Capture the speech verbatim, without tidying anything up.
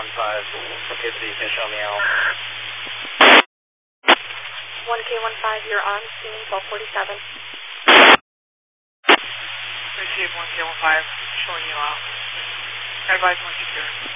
one five, okay, so you can show me out. one K one five, you're on scene, twelve forty-seven. Receive one K one five, showing you out. Advise one secure.